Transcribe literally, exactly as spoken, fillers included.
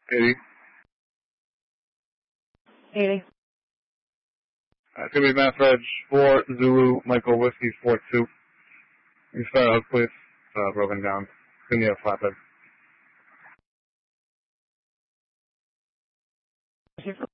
eighty. eighty. Uh, it's going to be Mass Reg four, Zulu, Michael Whiskey four two. You start out, please. Uh, broken down. It's going to be a flatbed.